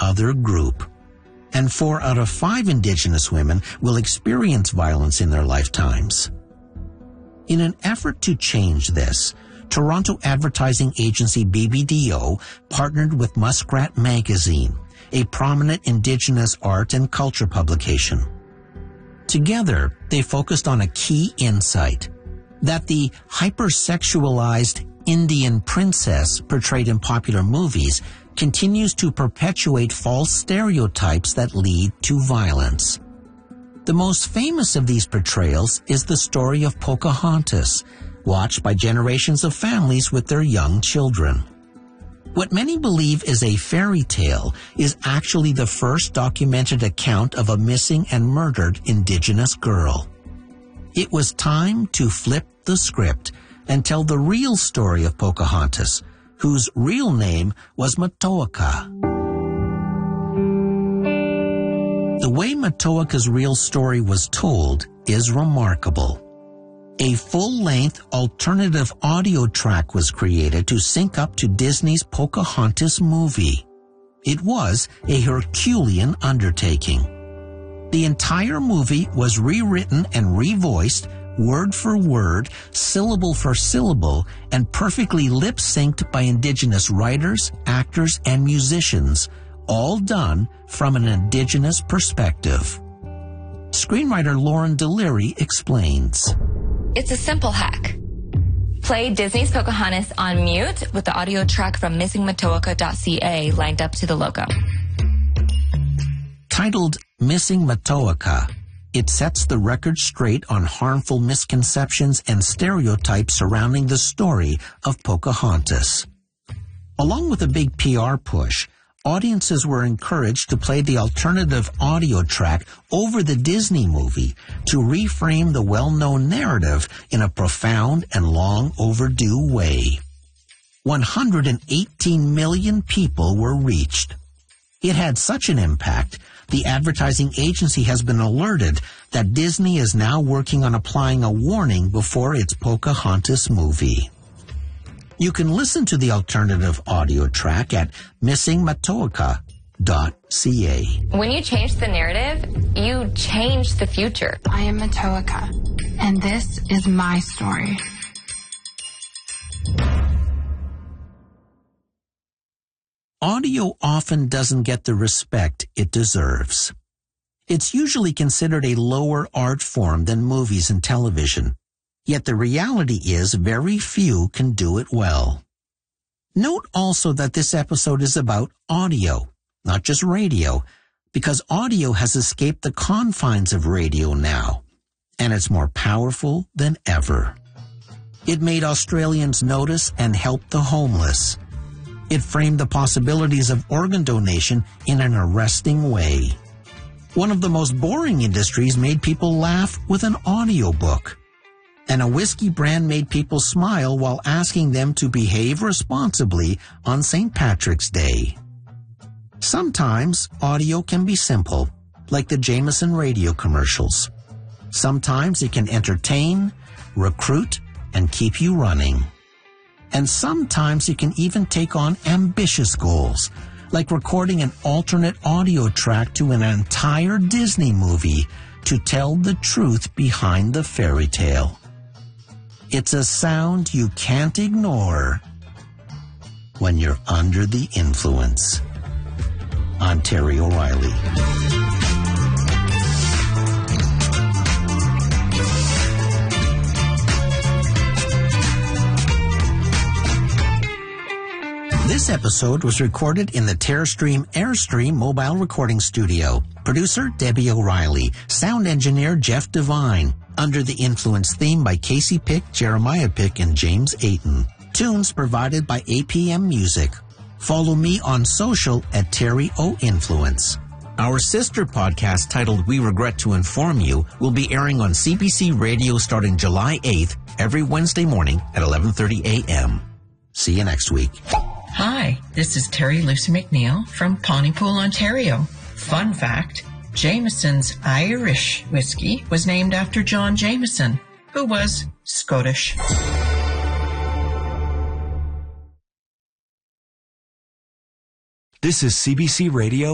other group. And 4 out of 5 Indigenous women will experience violence in their lifetimes. In an effort to change this, Toronto advertising agency BBDO partnered with Muskrat Magazine, a prominent Indigenous art and culture publication. Together, they focused on a key insight, that the hypersexualized Indian princess portrayed in popular movies continues to perpetuate false stereotypes that lead to violence. The most famous of these portrayals is the story of Pocahontas, watched by generations of families with their young children. What many believe is a fairy tale is actually the first documented account of a missing and murdered Indigenous girl. It was time to flip the script and tell the real story of Pocahontas, whose real name was Matoaka. The way Matoaka's real story was told is remarkable. A full-length alternative audio track was created to sync up to Disney's Pocahontas movie. It was a Herculean undertaking. The entire movie was rewritten and revoiced, word for word, syllable for syllable, and perfectly lip-synced by Indigenous writers, actors, and musicians, all done from an Indigenous perspective. Screenwriter Lauren Deliri explains. It's a simple hack. Play Disney's Pocahontas on mute with the audio track from missingmatoaka.ca lined up to the logo. Titled Missing Matoaka, it sets the record straight on harmful misconceptions and stereotypes surrounding the story of Pocahontas. Along with a big PR push, audiences were encouraged to play the alternative audio track over the Disney movie to reframe the well-known narrative in a profound and long overdue way. 118 million people were reached. It had such an impact, the advertising agency has been alerted that Disney is now working on applying a warning before its Pocahontas movie. You can listen to the alternative audio track at missingmatoaka.ca. When you change the narrative, you change the future. I am Matoaka, and this is my story. Audio often doesn't get the respect it deserves. It's usually considered a lower art form than movies and television. Yet the reality is very few can do it well. Note also that this episode is about audio, not just radio, because audio has escaped the confines of radio now, and it's more powerful than ever. It made Australians notice and help the homeless. It framed the possibilities of organ donation in an arresting way. One of the most boring industries made people laugh with an audiobook. And a whiskey brand made people smile while asking them to behave responsibly on St. Patrick's Day. Sometimes audio can be simple, like the Jameson radio commercials. Sometimes it can entertain, recruit, and keep you running. And sometimes it can even take on ambitious goals, like recording an alternate audio track to an entire Disney movie to tell the truth behind the fairy tale. It's a sound you can't ignore when you're under the influence. I'm Terry O'Reilly. This episode was recorded in the TerraStream Airstream mobile recording studio. Producer Debbie O'Reilly. Sound engineer Jeff Devine. Under the Influence theme by Casey Pick, Jeremiah Pick, and James Ayton. Tunes provided by APM Music. Follow me on social at Terry O Influence. Our sister podcast titled We Regret to Inform You will be airing on CBC Radio starting July 8th every Wednesday morning at 11:30 a.m. See you next week. Hi, this is Terry Lucy McNeil from Pontypool, Ontario. Fun fact, Jameson's Irish whiskey was named after John Jameson, who was Scottish. This is CBC Radio